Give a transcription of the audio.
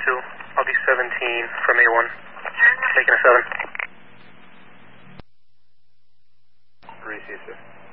2, I'll be 17 from A1. Taking a 7. Received, sir.